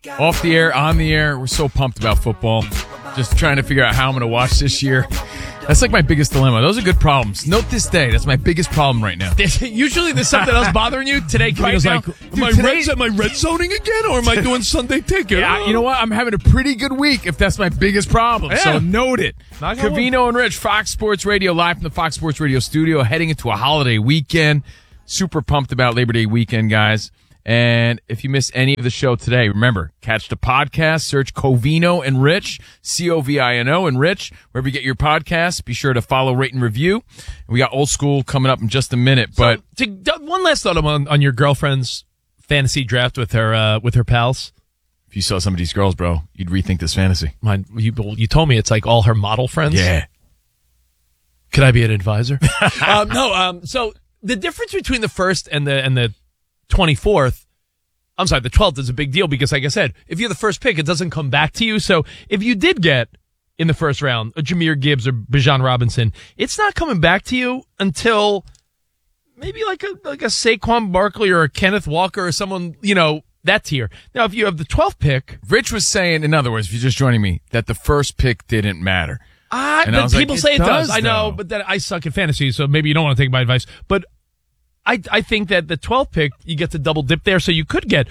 Off the air, on the air. We're so pumped about football. Just trying to figure out how I'm going to watch this year. That's like my biggest dilemma. Those are good problems. Note this day. That's my biggest problem right now. Usually there's something else bothering you. Today, Camino's like, am I red zoning again, or am I doing Sunday Ticket? Yeah, you know what? I'm having a pretty good week if that's my biggest problem. Yeah. So note it. Covino and Rich, Fox Sports Radio, live from the Fox Sports Radio studio, heading into a holiday weekend. Super pumped about Labor Day weekend, guys. And if you missed any of the show today, remember, catch the podcast, search Covino and Rich, Covino and Rich, wherever you get your podcasts. Be sure to follow, rate, and review. We got Old School coming up in just a minute. But one last thought on your girlfriend's fantasy draft with her pals. If you saw some of these girls, bro, you'd rethink this fantasy. You told me it's like all her model friends. Yeah. Could I be an advisor? No. So the difference between the first and the 24th, I'm sorry, the 12th is a big deal because, like I said, if you're the first pick, it doesn't come back to you. So if you did get in the first round a Jahmyr Gibbs or Bijan Robinson, it's not coming back to you until maybe like a Saquon Barkley or a Kenneth Walker or someone, that tier. Now, if you have the 12th pick, Rich was saying, in other words, if you're just joining me, that the first pick didn't matter. But people say it does. I know, but then I suck at fantasy, so maybe you don't want to take my advice. But I think that the 12th pick, you get to double dip there, so you could get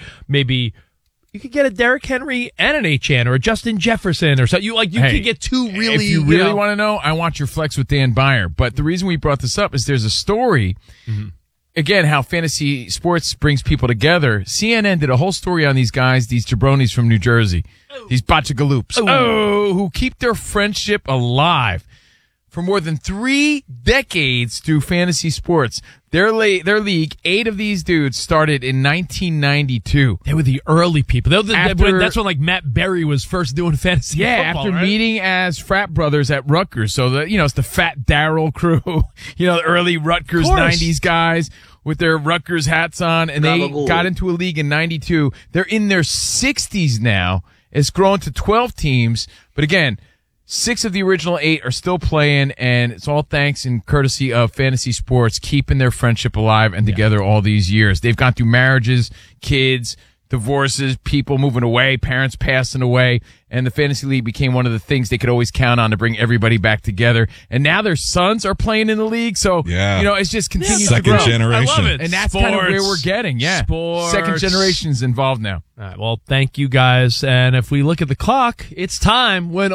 you could get a Derrick Henry and an Achane or a Justin Jefferson or something. You could get two really. If you really want to know, I want your flex with Dan Beyer. But the reason we brought this up is there's a story. Mm-hmm. Again, how fantasy sports brings people together. CNN did a whole story on these guys, these jabronis from New Jersey, these Bachagaloops, who keep their friendship alive for more than 3 decades through fantasy sports. Their league, 8 of these dudes started in 1992. They were the early people. That's when like Matt Berry was first doing fantasy football, after right? meeting as frat brothers at Rutgers. So it's the Fat Darryl crew, the early Rutgers 90s guys with their Rutgers hats on, and they got into a league in 92. They're in their 60s now. It's grown to 12 teams, but again, 6 of the original 8 are still playing, and it's all thanks and courtesy of fantasy sports keeping their friendship alive and together all these years. They've gone through marriages, kids, divorces, people moving away, parents passing away, and the fantasy league became one of the things they could always count on to bring everybody back together. And now their sons are playing in the league, so it's just continued to grow. Second generation. I love it. And that's kind of where we're getting. Yeah, Sports. Second generation's involved now. All right, well, thank you guys. And if we look at the clock, it's time when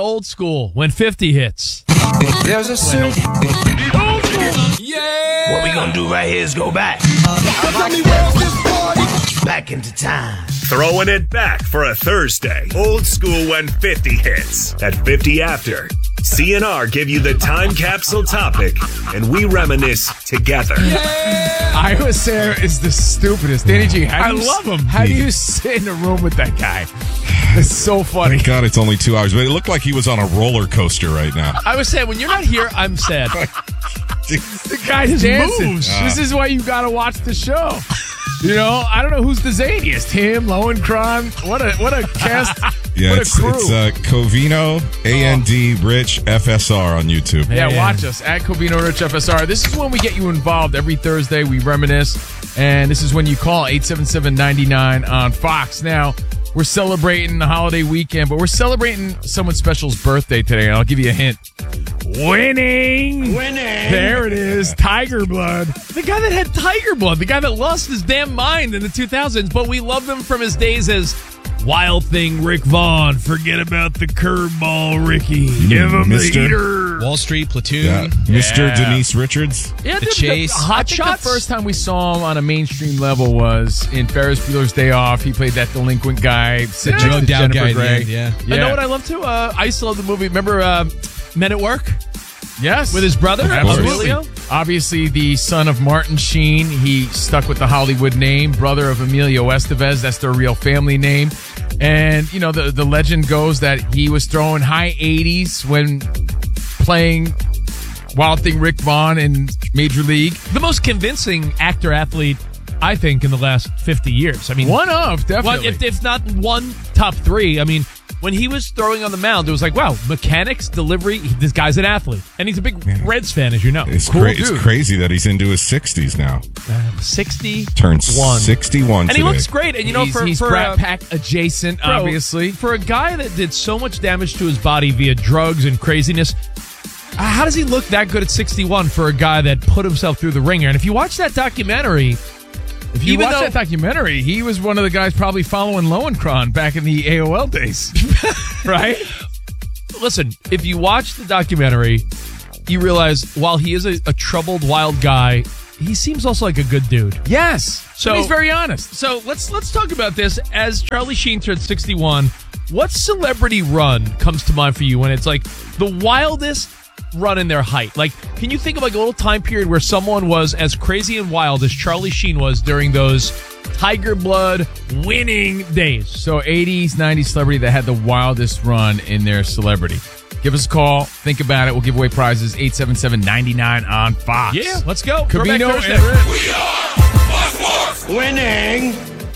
50 hits. There's a certain What we gonna do right here is go back. Back into time. Throwing it back for a Thursday. Old School when 50 hits. At 50 after, CNR give you the time capsule topic, and we reminisce together. Iowa Sarah is the stupidest. Danny G, I love him. How do you sit in a room with that guy? It's so funny. Thank God it's only 2 hours, but it looked like he was on a roller coaster right now. I was saying, when you're not here, I'm sad. The guy just moves. This is why you got to watch the show. I don't know who's the zaniest. Him, Lowenkron. What a cast. Yeah, what a crew. It's Covino, AND, Rich, FSR on YouTube. Yeah, watch us at Covino Rich FSR. This is when we get you involved every Thursday. We reminisce. And this is when you call 877-99 on Fox. Now, we're celebrating the holiday weekend, but we're celebrating someone special's birthday today. And I'll give you a hint. Winning. There it is. Tiger blood. The guy that had tiger blood. The guy that lost his damn mind in the 2000s. But we love him from his days as Wild Thing Rick Vaughn. Forget about the curveball, Ricky. Give him the heater. Wall Street, Platoon. Yeah. Mr. Denise Richards. Yeah, The Chase. I think the first time we saw him on a mainstream level was in Ferris Bueller's Day Off. He played that delinquent guy. Drugged out guy. Gray. Yeah. I know what I love too? I used to love the movie. Remember Men at Work? Yes. With his brother? Absolutely. Emilio? Obviously, the son of Martin Sheen. He stuck with the Hollywood name. Brother of Emilio Estevez. That's their real family name. And, the legend goes that he was throwing high 80s when playing Wild Thing Rick Vaughn in Major League. The most convincing actor-athlete I think, in the last 50 years. I mean, one of, definitely. If not one, top three. I mean, when he was throwing on the mound, it was like, wow, mechanics, delivery, this guy's an athlete. And he's a big Reds fan, as you know. It's crazy that he's into his 60s now. 60. Turned 61 and today. he looks great. And, he's Brat Pack adjacent, obviously. For a guy that did so much damage to his body via drugs and craziness, how does he look that good at 61 for a guy that put himself through the ringer? And if you watch that documentary... If you watch that documentary, he was one of the guys probably following Lowenkron back in the AOL days. Right? Listen, if you watch the documentary, you realize while he is a troubled, wild guy, he seems also like a good dude. Yes. So he's very honest. So let's talk about this. As Charlie Sheen turned 61, what celebrity run comes to mind for you when it's like the wildest run in their height? Like, can you think of like a little time period where someone was as crazy and wild as Charlie Sheen was during those Tiger Blood winning days? So 80s, 90s celebrity that had the wildest run in their celebrity. Give us a call. Think about it. We'll give away prizes. 877-99 on Fox. Yeah, let's go. Covino and We are winning.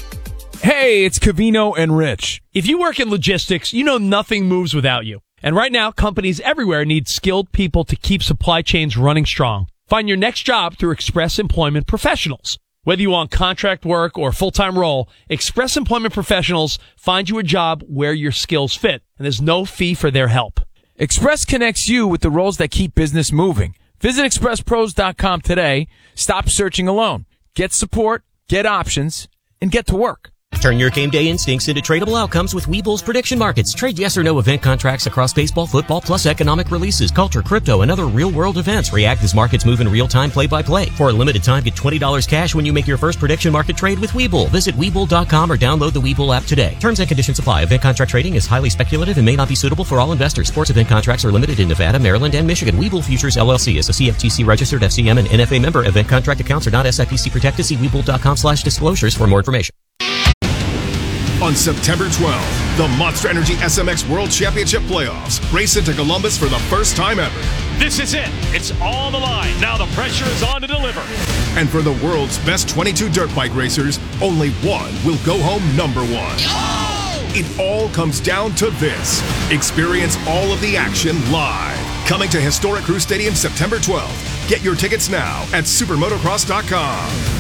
Hey, it's Covino and Rich. If you work in logistics, you know nothing moves without you. And right now, companies everywhere need skilled people to keep supply chains running strong. Find your next job through Express Employment Professionals. Whether you want contract work or a full-time role, Express Employment Professionals find you a job where your skills fit, and there's no fee for their help. Express connects you with the roles that keep business moving. Visit expresspros.com today. Stop searching alone. Get support, get options, and get to work. Turn your game day instincts into tradable outcomes with Webull's prediction markets. Trade yes or no event contracts across baseball, football, plus economic releases, culture, crypto, and other real-world events. React as markets move in real time, play-by-play. For a limited time, get $20 cash when you make your first prediction market trade with Webull. Visit Webull.com or download the Webull app today. Terms and conditions apply. Event contract trading is highly speculative and may not be suitable for all investors. Sports event contracts are limited in Nevada, Maryland, and Michigan. Webull Futures LLC is a CFTC registered FCM and NFA member. Event contract accounts are not SIPC protected. See Webull.com/disclosures for more information. On September 12th, the Monster Energy SMX World Championship Playoffs race into Columbus for the first time ever. This is it. It's on the line. Now the pressure is on to deliver. And for the world's best 22 dirt bike racers, only one will go home number one. Oh! It all comes down to this. Experience all of the action live. Coming to historic Crew Stadium September 12th. Get your tickets now at supermotocross.com.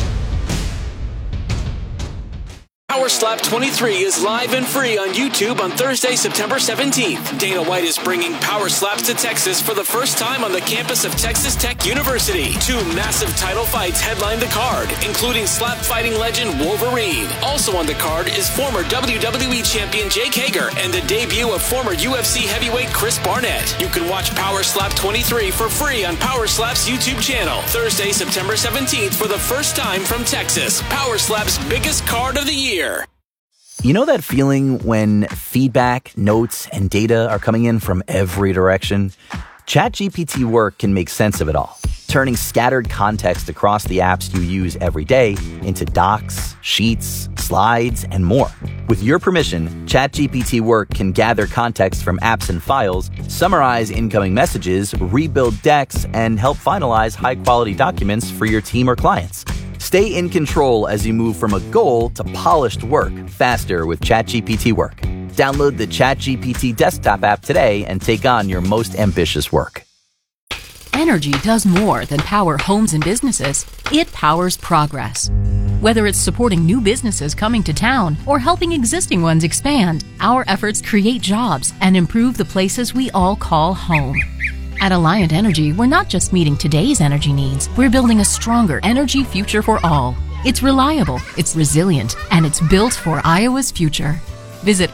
Power Slap 23 is live and free on YouTube on Thursday, September 17th. Dana White is bringing Power Slaps to Texas for the first time on the campus of Texas Tech University. 2 massive title fights headline the card, including slap fighting legend Wolverine. Also on the card is former WWE champion Jake Hager and the debut of former UFC heavyweight Chris Barnett. You can watch Power Slap 23 for free on Power Slap's YouTube channel. Thursday, September 17th for the first time from Texas. Power Slap's biggest card of the year. You know that feeling when feedback, notes, and data are coming in from every direction? ChatGPT Work can make sense of it all, turning scattered context across the apps you use every day into docs, sheets, slides, and more. With your permission, ChatGPT Work can gather context from apps and files, summarize incoming messages, rebuild decks, and help finalize high-quality documents for your team or clients. Stay in control as you move from a goal to polished work faster with ChatGPT Work. Download the ChatGPT desktop app today and take on your most ambitious work. Energy does more than power homes and businesses. It powers progress. Whether it's supporting new businesses coming to town or helping existing ones expand, our efforts create jobs and improve the places we all call home. At Alliant Energy, we're not just meeting today's energy needs, we're building a stronger energy future for all. It's reliable, it's resilient, and it's built for Iowa's future. Visit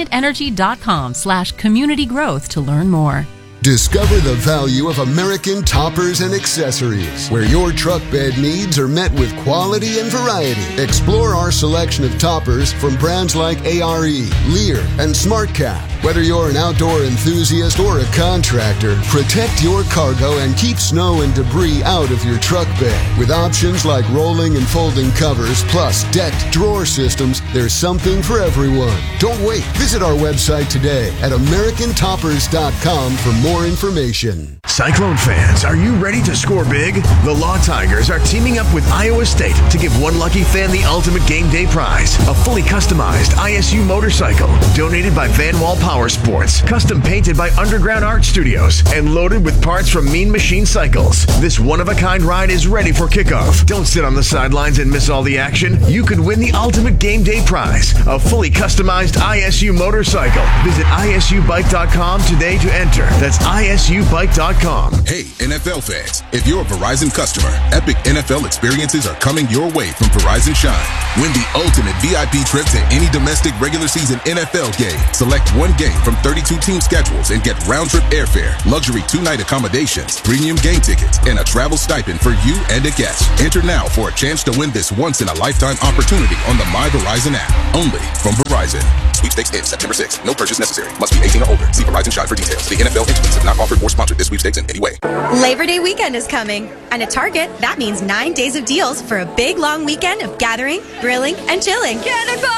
AlliantEnergy.com/community growth to learn more. Discover the value of American toppers and accessories, where your truck bed needs are met with quality and variety. Explore our selection of toppers from brands like ARE, Lear, and SmartCap. Whether you're an outdoor enthusiast or a contractor, protect your cargo and keep snow and debris out of your truck bed. With options like rolling and folding covers, plus decked drawer systems, there's something for everyone. Don't wait. Visit our website today at AmericanToppers.com for more information. Cyclone fans, are you ready to score big? The Law Tigers are teaming up with Iowa State to give one lucky fan the ultimate game day prize. A fully customized ISU motorcycle donated by Van Wall Power Sports, custom painted by Underground Art Studios, and loaded with parts from Mean Machine Cycles. This one-of-a-kind ride is ready for kickoff. Don't sit on the sidelines and miss all the action. You could win the ultimate game day prize, a fully customized ISU motorcycle. Visit isubike.com today to enter. That's isubike.com. Hey, NFL fans, if you're a Verizon customer, epic NFL experiences are coming your way from Verizon Shine. Win the ultimate VIP trip to any domestic regular season NFL game. Select one game from 32 team schedules and get round-trip airfare, luxury 2-night accommodations, premium game tickets, and a travel stipend for you and a guest. Enter now for a chance to win this once-in-a-lifetime opportunity on the My Verizon app. Only from Verizon. Sweepstakes ends September 6th. No purchase necessary. Must be 18 or older. See Verizon Shine for details. The NFL entities have not offered or sponsored this sweepstakes in any way. Labor Day weekend is coming. And at Target, that means 9 days of deals for a big, long weekend of gathering, grilling, and chilling. Cannonball!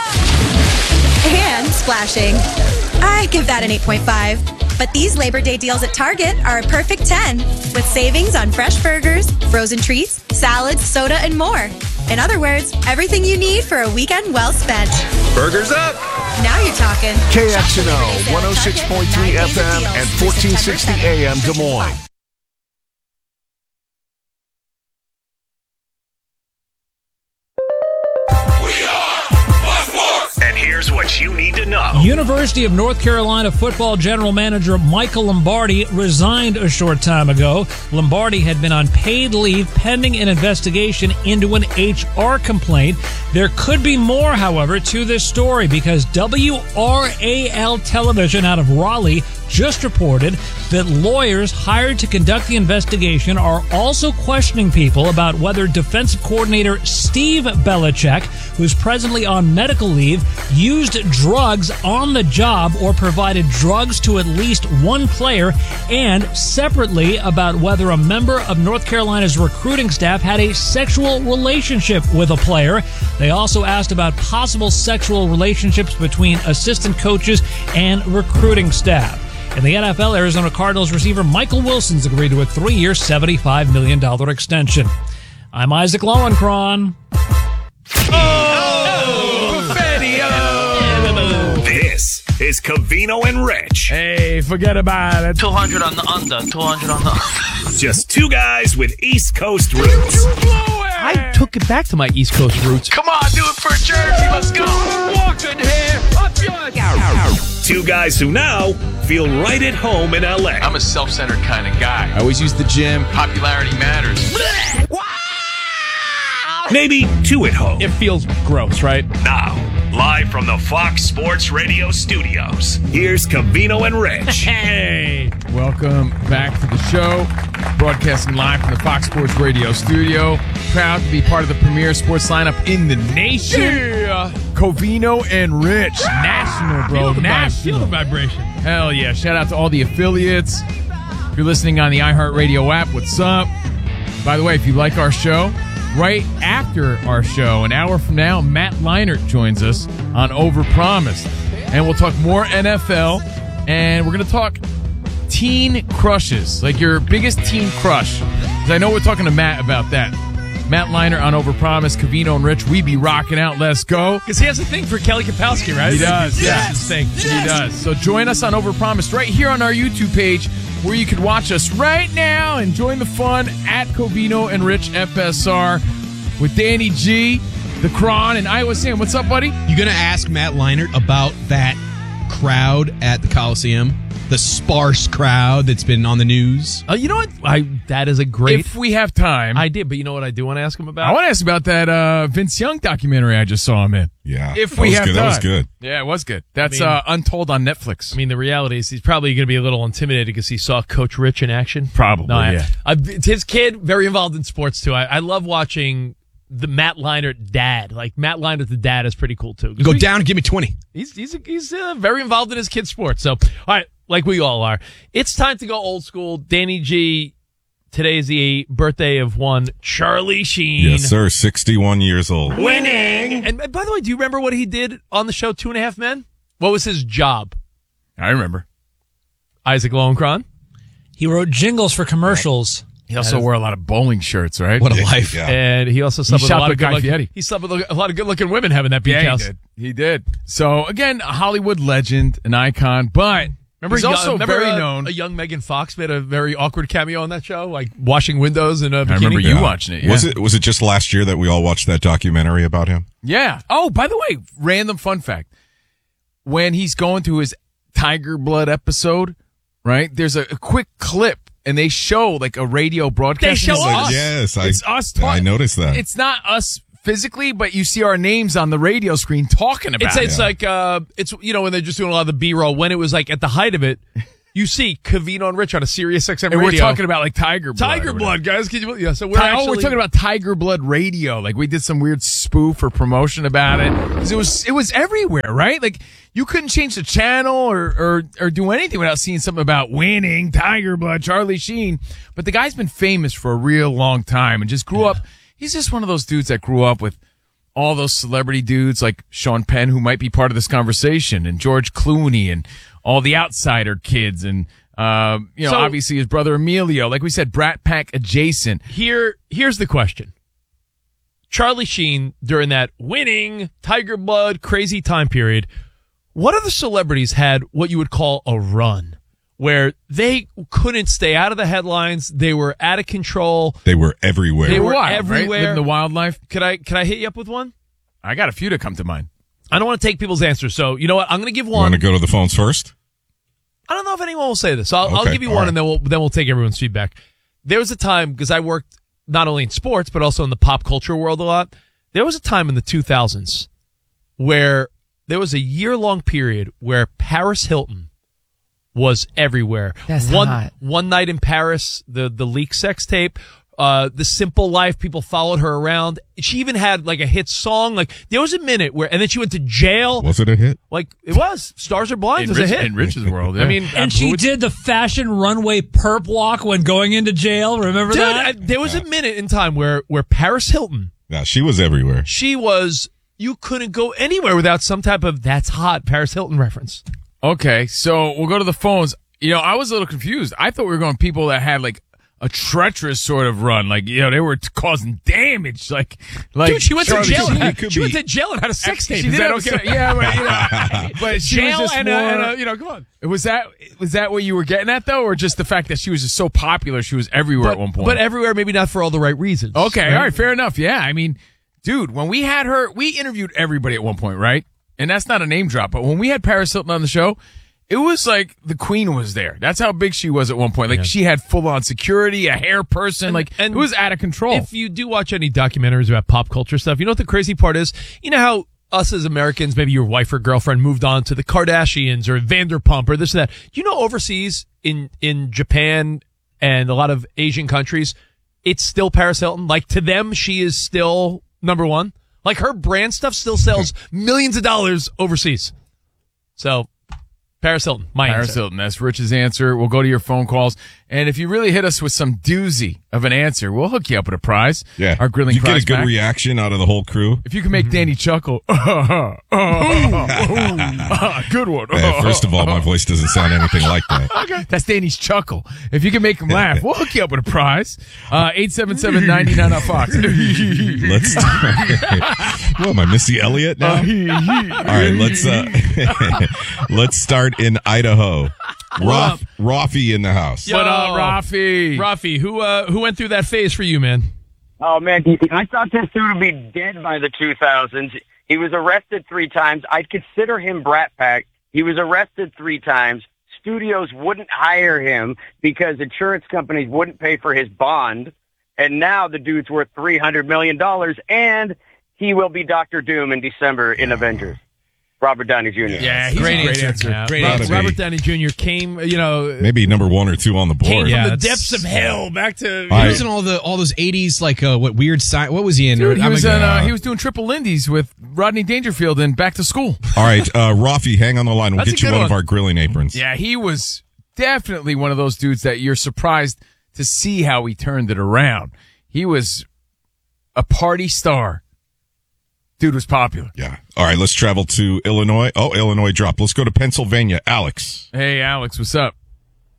And splashing. I give that an 8.5. But these Labor Day deals at Target are a perfect 10, with savings on fresh burgers, frozen treats, salads, soda, and more. In other words, everything you need for a weekend well spent. Burgers up! Now you're talking. KXNO, 106.3 FM and 1460 AM Des Moines. And here's what you need to know. University of North Carolina football general manager Michael Lombardi resigned a short time ago. Lombardi had been on paid leave pending an investigation into an HR complaint. There could be more, however, to this story because WRAL Television out of Raleigh just reported that lawyers hired to conduct the investigation are also questioning people about whether defensive coordinator Steve Belichick, who's presently on medical leave, used drugs on the job or provided drugs to at least one player, and separately about whether a member of North Carolina's recruiting staff had a sexual relationship with a player. They also asked about possible sexual relationships between assistant coaches and recruiting staff. In the NFL, Arizona Cardinals receiver Michael Wilson's agreed to a 3-year, $75 million extension. I'm Isaac Lowenkron. This is Covino and Rich. Hey, forget about it. 200 on the under. 200 on the under. Just two guys with East Coast roots. I took it back to my East Coast roots. Come on, do it for Jersey. Let's go. Walking here. Up yours. Two guys who now feel right at home in LA. I'm a self-centered kind of guy. I always use the gym. Popularity matters. Maybe two at home. It feels gross, right? Now, live from the Fox Sports Radio studios, here's Covino and Rich. Hey! Welcome back to the show. Broadcasting live from the Fox Sports Radio studio. Proud to be part of the premier sports lineup in the nation. Yeah! Covino and Rich. National, bro. Feel the vibration. Hell yeah. Shout out to all the affiliates. If you're listening on the iHeartRadio app, what's up? By the way, if you like our show, right after our show, an hour from now, Matt Leinart joins us on Overpromised. And we'll talk more NFL, and we're going to talk teen crushes, like your biggest teen crush. Because I know we're talking to Matt about that. Matt Leinart on Overpromised, Covino and Rich, we be rocking out. Let's go. Because he has a thing for Kelly Kapowski, right? He does, yeah. His thing. He does. So join us on Overpromised right here on our YouTube page, where you can watch us right now and join the fun at Covino and Rich FSR with Danny G, the Cron, and Iowa Sam. What's up, buddy? You going to ask Matt Leinart about that crowd at the Coliseum? The sparse crowd that's been on the news? You know what? That is a great... If we have time. I did, but you know what I do want to ask him about? I want to ask about that Vince Young documentary I just saw him in. Yeah. If we have time. That was good. Yeah, it was good. That's Untold on Netflix. I mean, the reality is he's probably going to be a little intimidated because he saw Coach Rich in action. Probably, yeah. His kid, very involved in sports, too. I love watching the Matt Leinart dad. Like, Matt Leinart, the dad, is pretty cool, too. Go down and give me 20. He's very involved in his kid's sports. So, all right, like we all are. It's time to go old school. Danny G, today's the birthday of one Charlie Sheen. Yes, sir. 61 years old. Winning! And by the way, do you remember what he did on the show 2.5 Men? What was his job? I remember. Isaac Lowenkron? He wrote jingles for commercials. He also wore a lot of bowling shirts, right? What a life. Yeah. And he also slept with a lot of Guy Fieri. good-looking women having that beach house. He did. So again, a Hollywood legend, an icon, but he's also very known. A young Megan Fox made a very awkward cameo on that show, like washing windows in a bikini. I remember you watching it. Yeah. Was it just last year that we all watched that documentary about him? Yeah. Oh, by the way, random fun fact. When he's going to his Tiger Blood episode, right, there's a quick clip. And they show like a radio broadcast. They show us. Yes, it's us. I noticed that. It's not us physically, but you see our names on the radio screen talking about it. It's like it's when they're just doing a lot of the B-roll. When it was like at the height of it, you see Cavino and Rich on a Sirius XM radio. And we're talking about like Tiger Blood. Tiger Blood, guys. So we're we're talking about Tiger Blood radio. Like we did some weird spoof or promotion about it. 'Cause it was everywhere, right? Like you couldn't change the channel or do anything without seeing something about winning, Tiger Blood, Charlie Sheen. But the guy's been famous for a real long time and just grew up. He's just one of those dudes that grew up with all those celebrity dudes like Sean Penn, who might be part of this conversation, and George Clooney and all the Outsider kids and, obviously his brother Emilio. Like we said, Brat Pack adjacent. Here's the question. Charlie Sheen, during that winning, Tiger Blood, crazy time period, what other celebrities had what you would call a run? Where they couldn't stay out of the headlines. They were out of control. They were everywhere. They were wild, everywhere. Right? Living the wildlife. Could I hit you up with one? I got a few to come to mind. I don't want to take people's answers. So, you know what? I'm going to give You one. want to go to the phones first? I don't know if anyone will say this. I'll give you one, right. and then we'll take everyone's feedback. There was a time, because I worked not only in sports, but also in the pop culture world a lot. There was a time in the 2000s where there was a year-long period where Paris Hilton was everywhere. That's one hot. One night in Paris, the leak sex tape, The Simple Life, people followed her around. She even had like a hit song. Like there was a minute where, and then she went to jail. Was it a hit? Like it was. Stars Are Blind was a hit in Rich's world. Yeah. I mean, and she did the fashion runway perp walk when going into jail. Remember dude, that? There was a minute in time where Paris Hilton. Yeah, she was everywhere. She was. You couldn't go anywhere without some type of "that's hot" Paris Hilton reference. Okay, so we'll go to the phones. You know, I was a little confused. I thought we were going people that had like a treacherous sort of run, like they were causing damage. Like dude, she went to jail. She went to jail and had a sex tape. Is that okay? Yeah, but she jail was just and come on. Was that what you were getting at though, or just the fact that she was just so popular, she was everywhere at one point? But everywhere, maybe not for all the right reasons. Okay, right? All right, fair enough. Yeah, I mean, dude, when we had her, we interviewed everybody at one point, right? And that's not a name drop, but when we had Paris Hilton on the show, it was like the queen was there. That's how big she was at one point. Like she had full-on security, a hair person. And it was out of control. If you do watch any documentaries about pop culture stuff, you know what the crazy part is? You know how us as Americans, maybe your wife or girlfriend moved on to the Kardashians or Vanderpump or this and that. You know, overseas in Japan and a lot of Asian countries, it's still Paris Hilton. Like to them, she is still number one. Like her brand stuff still sells millions of dollars overseas. So Paris Hilton, Paris Hilton, that's Rich's answer. We'll go to your phone calls. And if you really hit us with some doozy of an answer, we'll hook you up with a prize. Yeah. Our grilling you get prize a good pack. reaction out of the whole crew. If you can make Danny chuckle. Good one. First of all, my voice doesn't sound anything like that. Okay. That's Danny's chuckle. If you can make him laugh, we'll hook you up with a prize. 877-99 on Fox. Let's what am I, Missy Elliott now? All right, let's start in Idaho. Rafi in the house. What up, Rafi? Rafi, who went through that phase for you, man? Oh, man, I thought this dude would be dead by the 2000s. He was arrested 3 times. I'd consider him Brat Pack. He was arrested 3 times. Studios wouldn't hire him because insurance companies wouldn't pay for his bond. And now the dude's worth $300 million, and he will be Dr. Doom in December in Avengers. Robert Downey Jr. Yeah, he's great a great answer. answer. Great answer. Robert Downey Jr. came, maybe number 1 or 2 on the board. Came from the depths of hell back to. He was in all those 80s, like what weird sci. What was he in? Dude, he was doing Triple Lindy's with Rodney Dangerfield in Back to School. All right, Rafi, hang on the line. We'll That's get you one of our grilling aprons. Yeah, he was definitely one of those dudes that you're surprised to see how he turned it around. He was a party star. Dude was popular. Yeah. All right, let's travel to Illinois. Oh, Illinois dropped. Let's go to Pennsylvania. Alex. Hey, Alex, what's up?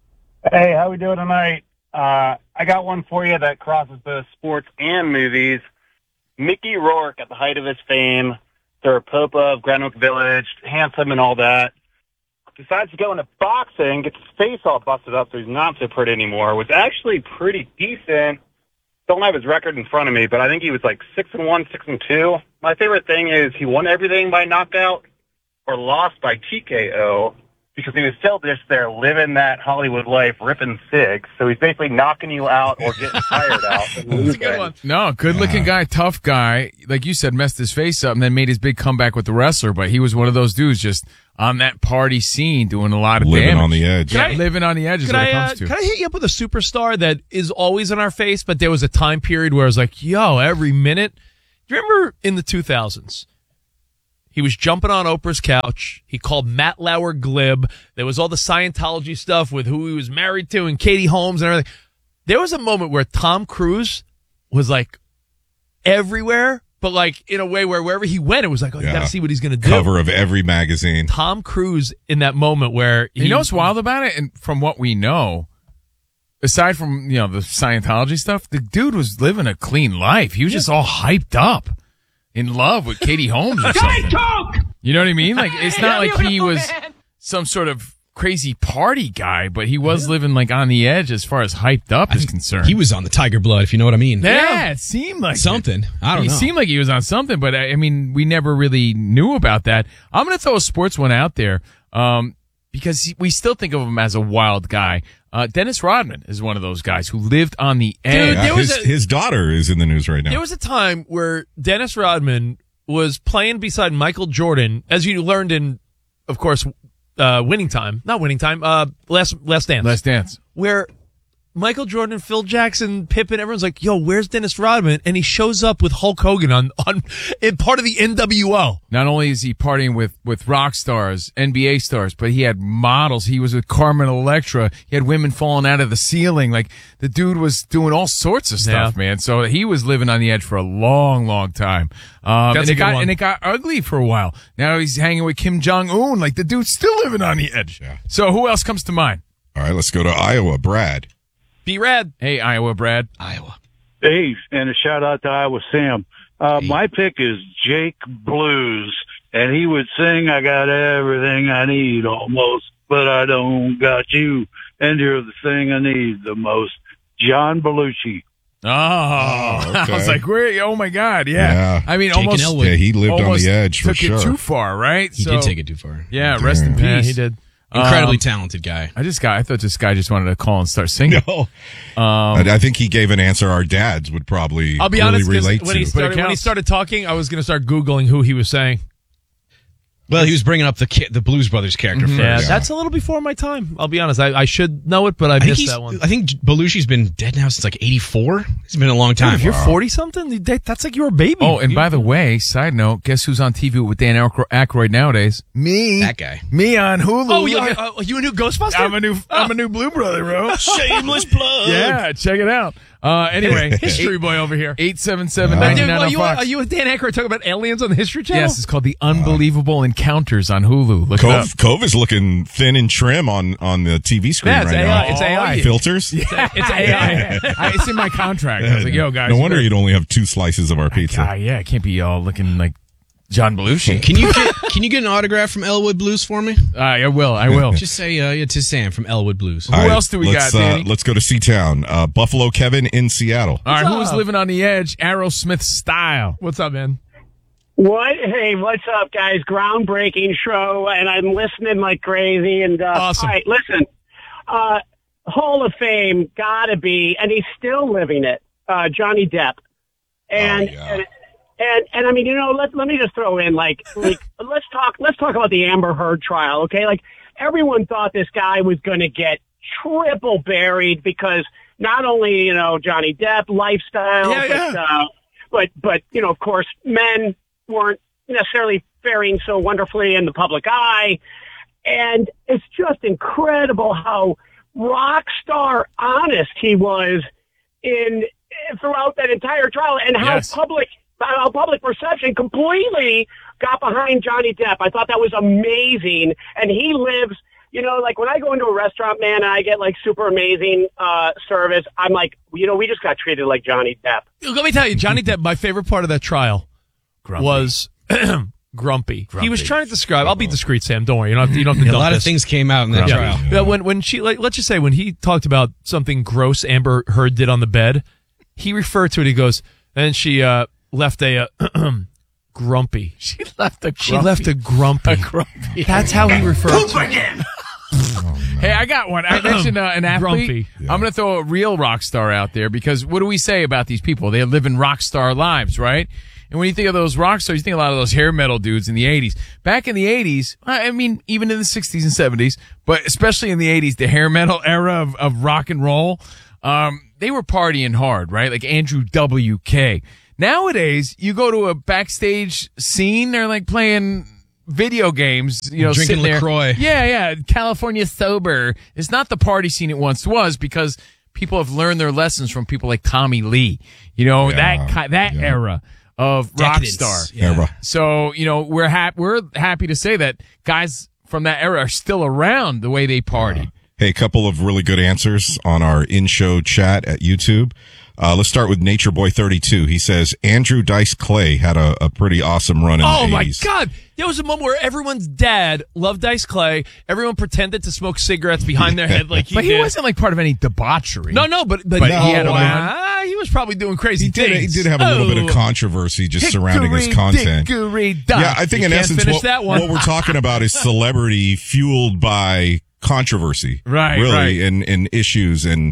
Hey, how we doing tonight? I got one for you that crosses both sports and movies. Mickey Rourke, at the height of his fame, Sir Pope of Greenwich Village, handsome and all that, decides to go into boxing, gets his face all busted up so he's not so pretty anymore. Was actually pretty decent. Don't have his record in front of me, but I think he was like 6-1, 6-2. My favorite thing is he won everything by knockout or lost by TKO because he was still just there living that Hollywood life, ripping cigs. So he's basically knocking you out or getting tired out. That's a good one. No, good-looking guy, tough guy. Like you said, messed his face up and then made his big comeback with the wrestler. But he was one of those dudes just on that party scene doing a lot of living damage. on the edge. Yeah, living on the edge is what it comes to. Can I hit you up with a superstar that is always in our face, but there was a time period where I was like, yo, every minute? Do you remember in the 2000s? He was jumping on Oprah's couch. He called Matt Lauer glib. There was all the Scientology stuff with who he was married to and Katie Holmes and everything. There was a moment where Tom Cruise was like everywhere, but like in a way where wherever he went, it was like, oh, you got to see what he's going to do. Cover of every magazine. Tom Cruise in that moment where you know what's wild about it? And from what we know, aside from, the Scientology stuff, the dude was living a clean life. He was just all hyped up. In love with Katie Holmes or something. You know what I mean? Like, it's not like he was some sort of crazy party guy, but he was living like on the edge as far as hyped up is concerned. He was on the Tiger Blood, if you know what I mean. Yeah, it seemed like something. I don't know. He seemed like he was on something, but I mean, we never really knew about that. I'm going to throw a sports one out there because we still think of him as a wild guy. Dennis Rodman is one of those guys who lived on the edge. Dude, his daughter is in the news right now. There was a time where Dennis Rodman was playing beside Michael Jordan, as you learned in, of course, Last Dance. Last Dance. Where Michael Jordan, Phil Jackson, Pippen, everyone's like, yo, where's Dennis Rodman? And he shows up with Hulk Hogan on in part of the NWO. Not only is he partying with rock stars, NBA stars, but he had models. He was with Carmen Electra. He had women falling out of the ceiling. Like, the dude was doing all sorts of stuff, man. So he was living on the edge for a long, long time. And it got ugly for a while. Now he's hanging with Kim Jong-un. Like, the dude's still living on the edge. Yeah. So who else comes to mind? All right, let's go to Iowa. Brad. B-Rad. Hey, Iowa, Brad. Iowa. Hey, and a shout out to Iowa Sam. My pick is Jake Blues, and he would sing, I got everything I need almost, but I don't got you, and you're the thing I need the most. John Belushi. Okay. I was like, where? Oh my God, yeah. I mean, Jake almost. Yeah, he lived on the edge for sure. Took it too far, right? He did take it too far. Yeah, rest in peace. Yeah, he did. Incredibly talented guy. I thought this guy just wanted to call and start singing. No. I think he gave an answer our dads would probably I'll be honest, relate when to. When he started talking, I was going to start Googling who he was saying. Well, he was bringing up the Blues Brothers character first. Yeah, that's a little before my time. I'll be honest. I should know it, but I missed that one. I think Belushi's been dead now since like 84. It's been a long time. Dude, if you're 40-something, that's like you're a baby. Oh, and by the way, side note, guess who's on TV with Dan Aykroyd nowadays? Me. That guy. Me on Hulu. Oh, you a new Ghostbuster? I'm a new Blue Brother, bro. Shameless plug. Yeah, check it out. Anyway, History Boy over here. 877-99 Are you with Dan Aykroyd talking about aliens on the History Channel? Yes, it's called The Unbelievable Encounters on Hulu. Look it up. Cove is looking thin and trim on the TV screen right now. It's AI. Filters? It's AI. It's in my contract. I was like, yo, guys. No wonder you'd only have 2 slices of our pizza. Yeah, it can't be all looking like John Belushi. Can you get an autograph from Elwood Blues for me? I will. Just say to Sam from Elwood Blues. Who else do we got, Danny? Let's go to C-Town. Buffalo Kevin in Seattle. All right, who's living on the edge? Aerosmith style. What's up, man? Hey, what's up, guys? Groundbreaking show, and I'm listening like crazy. And awesome. All right, listen. Hall of Fame, gotta be, and he's still living it. Johnny Depp, and I mean, let me just throw in like let's talk about the Amber Heard trial, okay? Like, everyone thought this guy was going to get triple buried because not only Johnny Depp lifestyle, but of course men weren't necessarily faring so wonderfully in the public eye, and it's just incredible how rock star honest he was throughout that entire trial, and how public perception completely got behind Johnny Depp. I thought that was amazing, and he lives like when I go into a restaurant, man, and I get like super amazing service, I'm like, we just got treated like Johnny Depp. Let me tell you, Johnny Depp, my favorite part of that trial was grumpy. He was trying to describe. I'll be discreet, Sam. Don't worry. You don't have to dump a lot of things came out in that trial. Yeah, when she, let's just say, when he talked about something gross Amber Heard did on the bed, he referred to it. He goes, and she left a grumpy. She left a grumpy. That's how he referred to it. Again. Hey, I got one. I mentioned an athlete. Grumpy. Yeah. I'm going to throw a real rock star out there because what do we say about these people? They live in rock star lives, right? And when you think of those rock stars, you think a lot of those hair metal dudes in the 80s. Back in the 80s, I mean, even in the 60s and 70s, but especially in the 80s, the hair metal era of rock and roll, they were partying hard, right? Like Andrew WK. Nowadays, you go to a backstage scene, they're like playing video games, drinking LaCroix. Yeah. California sober. It's not the party scene it once was because people have learned their lessons from people like Tommy Lee. That era of rock star. Yeah. So, we're happy to say that guys from that era are still around the way they party. Hey, a couple of really good answers on our in-show chat at YouTube. Let's start with Nature Boy 32. He says Andrew Dice Clay had a pretty awesome run in the 80s. Oh my God. There was a moment where everyone's dad loved Dice Clay. Everyone pretended to smoke cigarettes behind their head like he but did. He wasn't like part of any debauchery. No, but he had he was probably doing crazy things. He did have a little bit of controvery just surrounding his content. Yeah, I think in essence what we're talking about is celebrity fueled by controversy, right? Really, and issues, and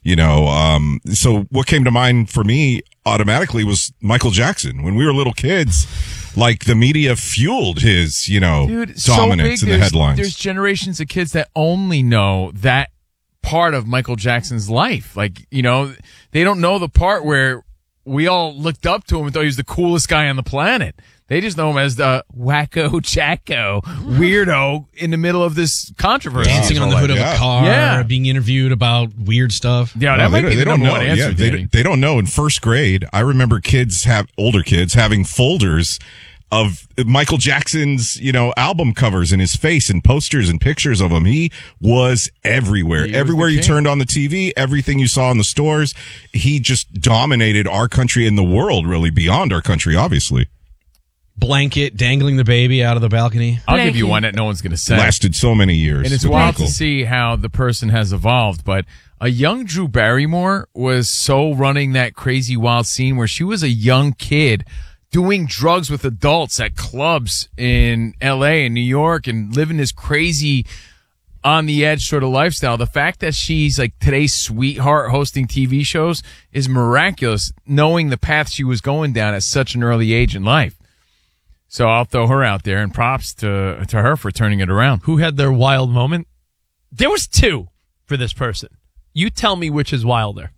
so what came to mind for me automatically was Michael Jackson. When we were little kids, like the media fueled his, dominance in the headlines. There's generations of kids that only know that part of Michael Jackson's life. Like, they don't know the part where we all looked up to him and thought he was the coolest guy on the planet. They just know him as the wacko jacko weirdo in the middle of this controversy. Dancing on the hood of a car, being interviewed about weird stuff. Yeah, that might be the number one answer. They don't know. In first grade, I remember older kids having folders of Michael Jackson's, album covers in his face and posters and pictures of him. He was everywhere. Everywhere you turned on the TV, everything you saw in the stores, he just dominated our country and the world, really, beyond our country, obviously. Blanket, dangling the baby out of the balcony. I'll give you one that no one's going to say. Lasted so many years. And it's wild to see how the person has evolved. But a young Drew Barrymore was so running that crazy wild scene where she was a young kid doing drugs with adults at clubs in L.A. and New York and living this crazy on the edge sort of lifestyle. The fact that she's like today's sweetheart hosting TV shows is miraculous, knowing the path she was going down at such an early age in life. So I'll throw her out there, and props to her for turning it around. Who had their wild moment? There was two for this person. You tell me which is wilder.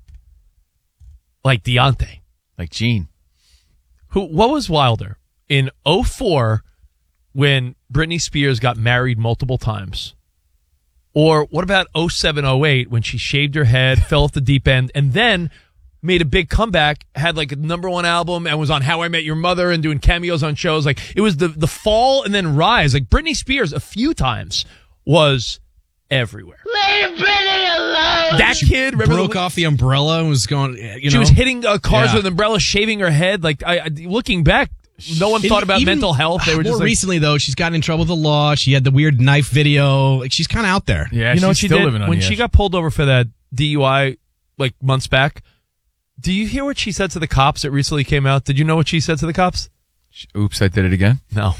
Like Deontay. Like Gene. What was wilder? In 2004, when Britney Spears got married multiple times. Or what about 2007, 2008, when she shaved her head, fell off the deep end, and then made a big comeback, had like a #1 album, and was on How I Met Your Mother and doing cameos on shows. Like, it was the fall and then rise. Like, Britney Spears a few times was everywhere. Leave Britney alone! That kid broke off the umbrella and was going, She was hitting cars with an umbrella, shaving her head. Like, looking back, no one thought about mental health. They were just more recently, though, she's gotten in trouble with the law. She had the weird knife video. Like, she's kind of out there. Yeah, you know what she's she still did? living on When the she edge. got pulled over for that DUI, like, months back, do you hear what she said to the cops? It recently came out. Did you know what she said to the cops? Oops, I did it again? No.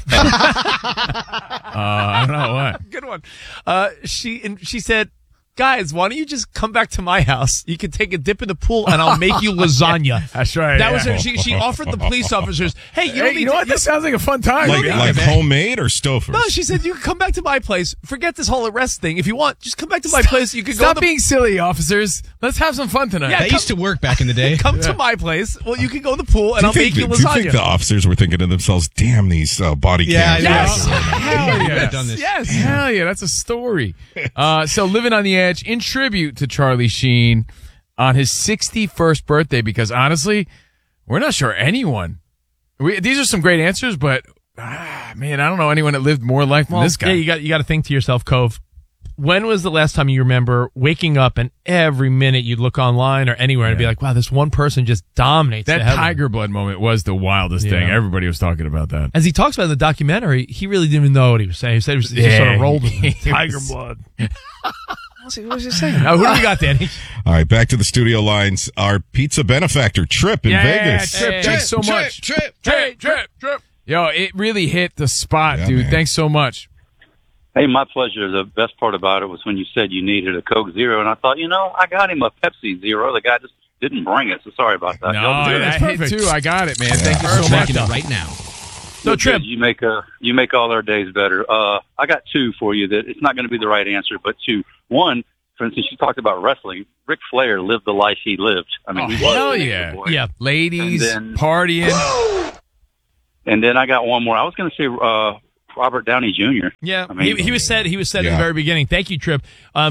I don't know what. Good one. She said, guys, why don't you just come back to my house? You can take a dip in the pool and I'll make you lasagna. That's right. That was her. She offered the police officers, hey, you know what? This sounds like a fun time. Like homemade or Stouffer's? No, she said, you can come back to my place. Forget this whole arrest thing. If you want, just come back to my place. You can Stop being silly, officers. Let's have some fun tonight. That used to work back in the day. Come to my place. Well, you can go to the pool and I'll make you lasagna. Do you think the officers were thinking to themselves, damn these body cams? Yes. Hell yes. Done this. Yes. Hell yeah. That's a story. So Living on the Edge in tribute to Charlie Sheen on his 61st birthday, because honestly, we're not sure anyone. These are some great answers, but man, I don't know anyone that lived more life than this guy. Yeah, you got to think to yourself, Cove. when was the last time you remember waking up and every minute you'd look online or anywhere and be like, wow, this one person just dominates That the headline. Tiger Blood moment was the wildest thing. Everybody was talking about that. As he talks about in the documentary, he really didn't even know what he was saying. He said he just sort of rolled with it. Tiger Blood. What was he saying? Now, who do we got, Danny? All right, back to the studio lines. Our pizza benefactor, Trip in Vegas. Trip, thanks so much. Trip. Yo, it really hit the spot, dude. Man. Thanks so much. Hey, my pleasure. The best part about it was when you said you needed a Coke Zero, and I thought, I got him a Pepsi Zero. The guy just didn't bring it, so sorry about that. No, that hit too. I got it, man. Thank you so much. Making it right now. So, Trip, you make all our days better. I got two for you that it's not going to be the right answer, but two. One, for instance, you talked about wrestling. Ric Flair lived the life he lived. I mean, hell yeah. Yeah, ladies, partying. And then I got one more. I was going to say Robert Downey Jr. Yeah, I mean, he was said in the very beginning. Thank you, Trip.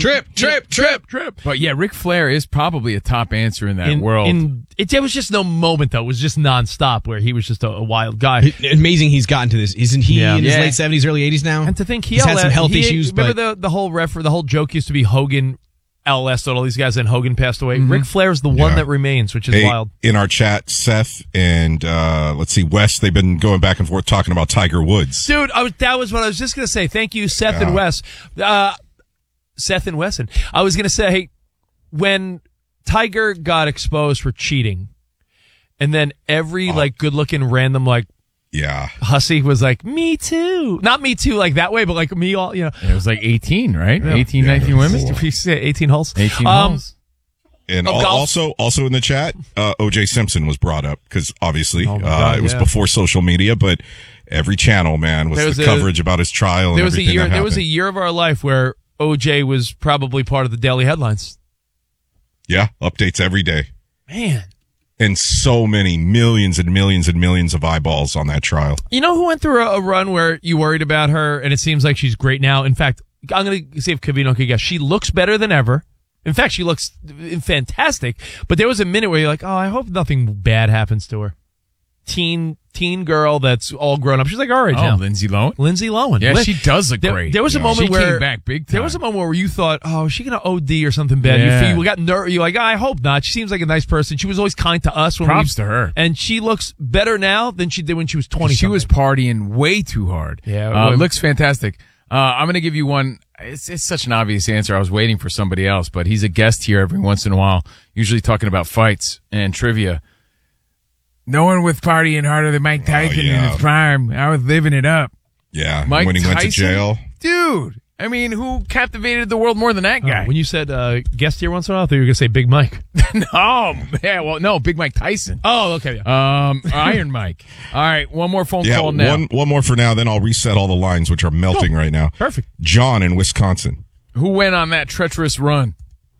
Trip. But yeah, Ric Flair is probably a top answer in that world. There was just no moment though. It was just nonstop where he was just a wild guy. Amazing he's gotten to this. Isn't he in his late 70s, early 80s now? And to think he's had some health issues. Remember the whole joke used to be Hogan. LS, all these guys, and Hogan passed away. Ric Flair's the one that remains, which is wild. In our chat, Seth and Wes, they've been going back and forth talking about Tiger Woods. Dude, that was what I was just going to say. Thank you, Seth and Wes. Seth and Wesson. I was going to say, when Tiger got exposed for cheating, and then every good-looking random hussy was like, me too. Not me too like that way, but like me all, It was like 18, right? 18, 19 women? If you say 18 holes. 18 holes. And also in the chat, O.J. Simpson was brought up because obviously it was before social media, but every channel, man, was the coverage about his trial and everything that happened. There was a year of our life where O.J. was probably part of the daily headlines. Yeah, updates every day. Man. And so many millions and millions and millions of eyeballs on that trial. You know who went through a run where you worried about her, and it seems like she's great now? In fact, I'm going to see if Covino can guess. She looks better than ever. In fact, she looks fantastic. But there was a minute where you're like, oh, I hope nothing bad happens to her. Teen girl that's all grown up. She's like our age now. Lindsay Lohan. Lindsay Lohan. Yeah, she does look great. There was a moment she where came back big time. There was a moment where you thought, oh, is she going to OD or something bad? Yeah. You got nervous. You're like, I hope not. She seems like a nice person. She was always kind to us. Props to her. And she looks better now than she did when she was 20. She was partying way too hard. Yeah, looks fantastic. I'm going to give you one. It's such an obvious answer. I was waiting for somebody else, but he's a guest here every once in a while, usually talking about fights and trivia. No one was partying harder than Mike Tyson in his prime. I was living it up. Yeah, Mike when he Tyson? went to jail. Dude, I mean, who captivated the world more than that guy? When you said guest here once in a while, I thought you were going to say Big Mike. No, Big Mike Tyson. Oh, okay. Yeah. Iron Mike. All right, one more phone call now. One more for now, then I'll reset all the lines, which are melting right now. Perfect. John in Wisconsin. Who went on that treacherous run?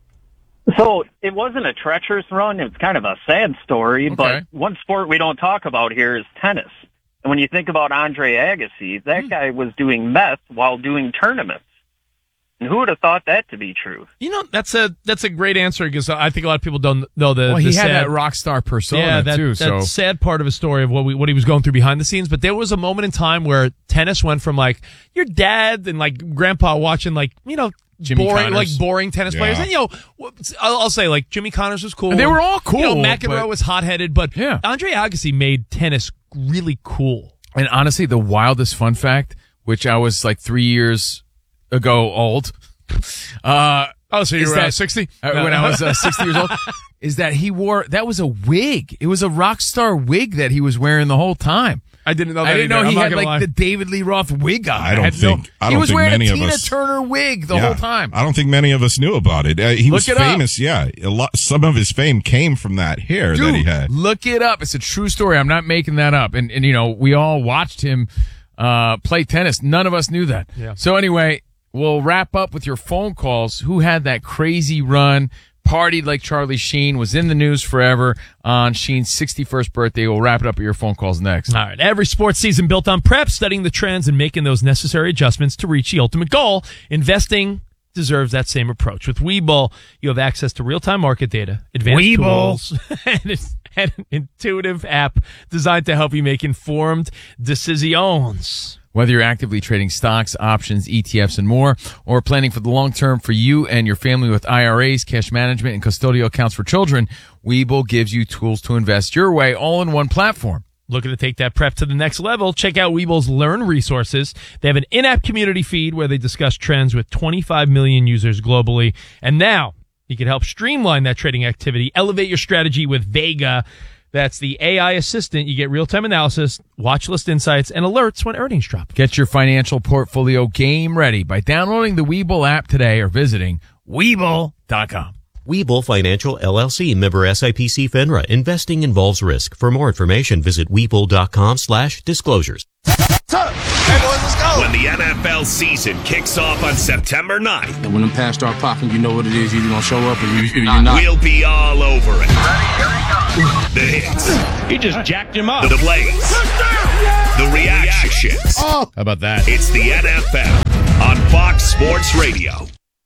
So it wasn't a treacherous run. It's kind of a sad story, but one sport we don't talk about here is tennis. And when you think about Andre Agassi, that guy was doing meth while doing tournaments. And who would have thought that to be true? You know, that's a great answer because I think a lot of people don't know the. Well, he had sad, that rock star persona too. That sad part of his story of what he was going through behind the scenes. But there was a moment in time where tennis went from like your dad and like grandpa watching Jimmy boring tennis players. And, I'll say, like, Jimmy Connors was cool. And they were all cool. McEnroe was hot-headed, but Andre Agassi made tennis really cool. And honestly, the wildest fun fact, which I was like 3 years ago old. So you were 60? When I was 60 years old. Is that that was a wig. It was a rock star wig that he was wearing the whole time. I didn't know that. I didn't know he had like the David Lee Roth wig on. I don't think he was wearing many a Tina of us, Turner wig the whole time. I don't think many of us knew about it. He was famous. Up. Yeah, some of his fame came from that hair that he had. Look it up. It's a true story. I'm not making that up. And we all watched him play tennis. None of us knew that. Yeah. So anyway, we'll wrap up with your phone calls. Who had that crazy run? Partied like Charlie Sheen, was in the news forever on Sheen's 61st birthday. We'll wrap it up with your phone calls next. All right. Every sports season built on prep, studying the trends and making those necessary adjustments to reach the ultimate goal. Investing deserves that same approach. With Webull, you have access to real-time market data, advanced tools, and an intuitive app designed to help you make informed decisions. Whether you're actively trading stocks, options, ETFs, and more, or planning for the long term for you and your family with IRAs, cash management, and custodial accounts for children, Webull gives you tools to invest your way all in one platform. Looking to take that prep to the next level? Check out Webull's Learn resources. They have an in-app community feed where they discuss trends with 25 million users globally. And now you can help streamline that trading activity, elevate your strategy with Vega. That's the AI assistant. You get real-time analysis, watch list insights, and alerts when earnings drop. Get your financial portfolio game ready by downloading the Webull app today or visiting Webull.com. Webull Financial LLC, member SIPC FINRA. Investing involves risk. For more information, visit Webull.com/disclosures. Hey boys, let's go! When the NFL season kicks off on September 9th. And when them pads start popping, you know what it is. You're going to show up or you're not. We'll be all over it. The hits. He just jacked him up. The plays. The reactions. Oh, how about that? It's the NFL on Fox Sports Radio.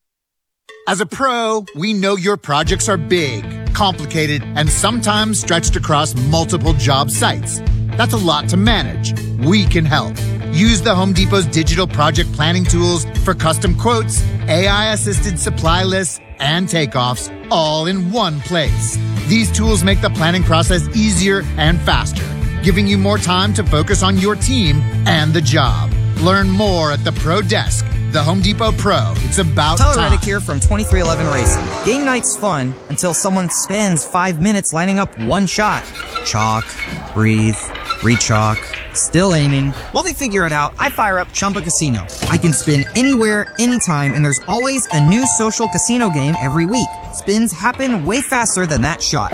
As a pro, we know your projects are big, complicated, and sometimes stretched across multiple job sites. That's a lot to manage. We can help. Use the Home Depot's digital project planning tools for custom quotes, AI-assisted supply lists, and takeoffs all in one place. These tools make the planning process easier and faster, giving you more time to focus on your team and the job. Learn more at the Pro Desk. The Home Depot Pro. It's about Tyler time. Reddick here from 2311 Racing. Game night's fun until someone spends 5 minutes lining up one shot. Chalk, breathe, re-chalk, still aiming. While they figure it out, I fire up Chumba Casino. I can spin anywhere, anytime, and there's always a new social casino game every week. Spins happen way faster than that shot.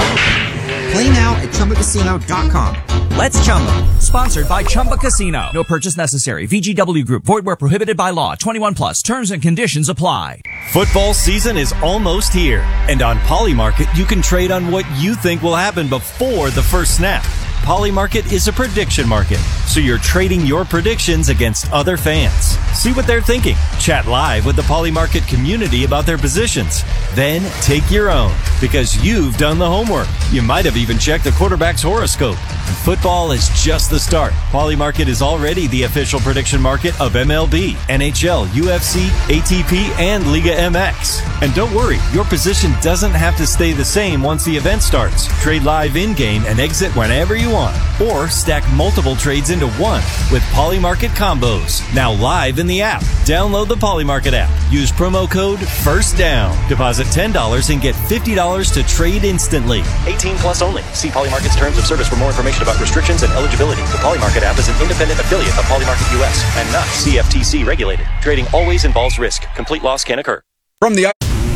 Play now at ChumbaCasino.com. Let's Chumba. Sponsored by Chumba Casino. No purchase necessary. VGW Group. Void where prohibited by law. 21 plus. Terms and conditions apply. Football season is almost here. And on Polymarket, you can trade on what you think will happen before the first snap. Polymarket is a prediction market, so you're trading your predictions against other fans. See what they're thinking. Chat live with the Polymarket community about their positions. Then take your own, because you've done the homework. You might have even checked the quarterback's horoscope. And football is just the start. Polymarket is already the official prediction market of MLB, NHL, UFC, ATP, and Liga MX. And don't worry, your position doesn't have to stay the same once the event starts. Trade live in-game and exit whenever you want. Or stack multiple trades into one with Polymarket combos. Now live in the app. Download the Polymarket app. Use promo code FIRSTDOWN. Deposit $10 and get $50 to trade instantly. 18 plus only. See Polymarket's terms of service for more information about restrictions and eligibility. The Polymarket app is an independent affiliate of Polymarket US and not CFTC regulated. Trading always involves risk. Complete loss can occur. From the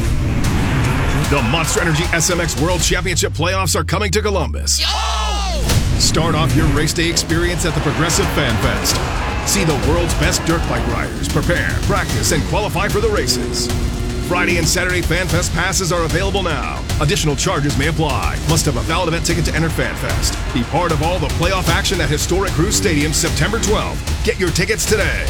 Monster Energy SMX World Championship playoffs are coming to Columbus. Start off your race day experience at the Progressive Fan Fest. See the world's best dirt bike riders prepare, practice, and qualify for the races. Friday and Saturday Fan Fest passes are available now. Additional charges may apply. Must have a valid event ticket to enter Fan Fest. Be part of all the playoff action at historic Cruise Stadium September 12th. Get your tickets today.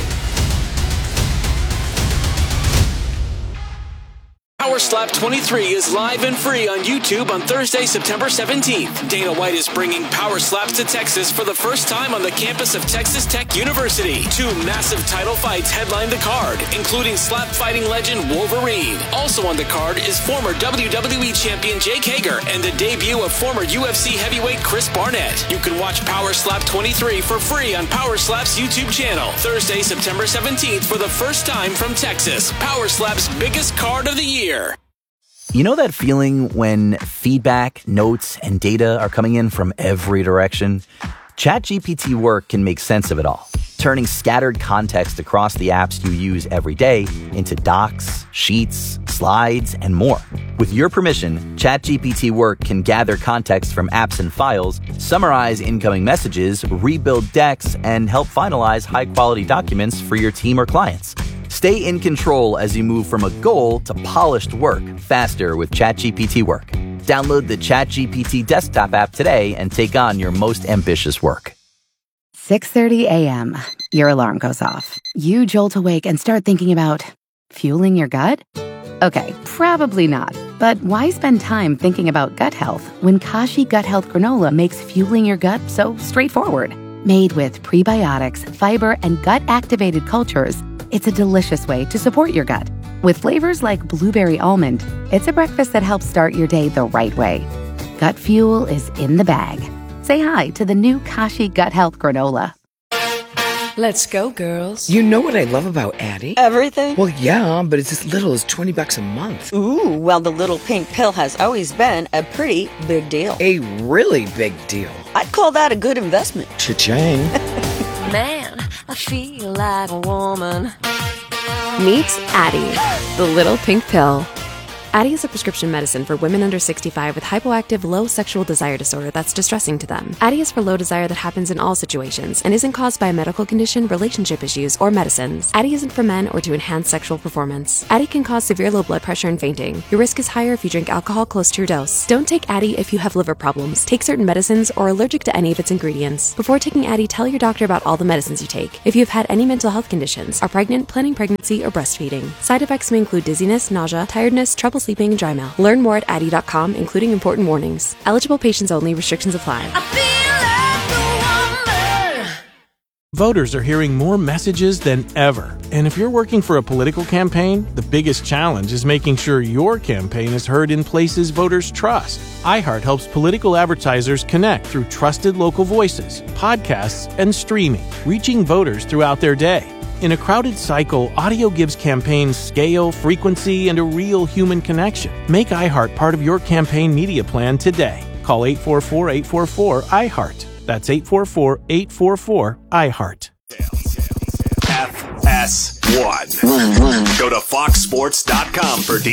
Power Slap 23 is live and free on YouTube on Thursday, September 17th. Dana White is bringing Power Slaps to Texas for the first time on the campus of Texas Tech University. 2 massive title fights headline the card, including slap fighting legend Wolverine. Also on the card is former WWE champion Jake Hager and the debut of former UFC heavyweight Chris Barnett. You can watch Power Slap 23 for free on Power Slap's YouTube channel. Thursday, September 17th for the first time from Texas. Power Slap's biggest card of the year. You know that feeling when feedback, notes, and data are coming in from every direction? ChatGPT Work can make sense of it all, turning scattered context across the apps you use every day into docs, sheets, slides, and more. With your permission, ChatGPT Work can gather context from apps and files, summarize incoming messages, rebuild decks, and help finalize high-quality documents for your team or clients. Stay in control as you move from a goal to polished work faster with ChatGPT Work. Download the ChatGPT desktop app today and take on your most ambitious work. 6:30 a.m. Your alarm goes off. You jolt awake and start thinking about fueling your gut? Okay, probably not. But why spend time thinking about gut health when Kashi Gut Health Granola makes fueling your gut so straightforward? Made with prebiotics, fiber, and gut-activated cultures, it's a delicious way to support your gut. With flavors like blueberry almond, it's a breakfast that helps start your day the right way. Gut Fuel is in the bag. Say hi to the new Kashi Gut Health Granola. Let's go, girls. You know what I love about Addie? Everything? Well, yeah, but it's as little as $20 a month. Ooh, well, the little pink pill has always been a pretty big deal. A really big deal. I'd call that a good investment. Cha-ching. Man, I feel like a woman. Meet Addie, the little pink pill. Addie is a prescription medicine for women under 65 with hypoactive low sexual desire disorder that's distressing to them. Addie is for low desire that happens in all situations and isn't caused by a medical condition, relationship issues, or medicines. Addie isn't for men or to enhance sexual performance. Addie can cause severe low blood pressure and fainting. Your risk is higher if you drink alcohol close to your dose. Don't take Addie if you have liver problems, take certain medicines, or are allergic to any of its ingredients. Before taking Addie, tell your doctor about all the medicines you take. If you've had any mental health conditions, are pregnant, planning pregnancy, or breastfeeding. Side effects may include dizziness, nausea, tiredness, trouble sleeping, and dry mouth. Learn more at Addie.com, including important warnings. Eligible patients only. Restrictions apply. Voters are hearing more messages than ever. And if you're working for a political campaign, the biggest challenge is making sure your campaign is heard in places voters trust. iHeart helps political advertisers connect through trusted local voices, podcasts, and streaming, reaching voters throughout their day. In a crowded cycle, audio gives campaigns scale, frequency, and a real human connection. Make iHeart part of your campaign media plan today. Call 844-844-iHeart. That's 844-844-iHeart. FS1. Go to foxsports.com for